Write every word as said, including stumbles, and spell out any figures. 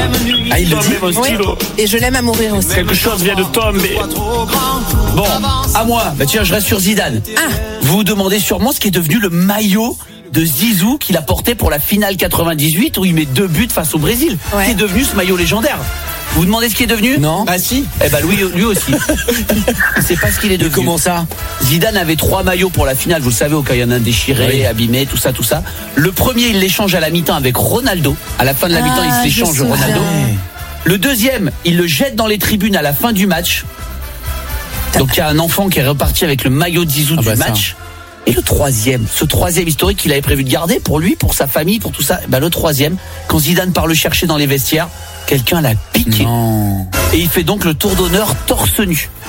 Ah, il le dit. Mon Oui. stylo. Et je l'aime à mourir aussi. Quelque chose vient de tomber. Bon, à moi. Bah tiens, je reste sur Zidane. Ah. Vous vous demandez sûrement ce qui est devenu le maillot de Zizou qu'il a porté pour la finale quatre-vingt-dix-huit où il met deux buts face au Brésil. Ouais. Qui est devenu ce maillot légendaire? Vous vous demandez ce qui est devenu? Non. Bah si. Eh ben lui, lui aussi. C'est pas ce qu'il est devenu. Comment ça? Zidane avait trois maillots pour la finale, vous le savez, au cas où il y en a un déchiré, Oui. abîmé, tout ça, tout ça. Le premier, il l'échange à la mi-temps avec Ronaldo. À la fin de la Ah, mi-temps, il se je l'échange me souviens. Ronaldo. Le deuxième, il le jette dans les tribunes à la fin du match. Donc il y a un enfant qui est reparti avec le maillot de Zizou Ah du bah ça. match. Et le troisième, ce troisième historique qu'il avait prévu de garder pour lui, pour sa famille, pour tout ça, ben le troisième, quand Zidane part le chercher dans les vestiaires, quelqu'un l'a piqué. Non. Et il fait donc le tour d'honneur torse nu.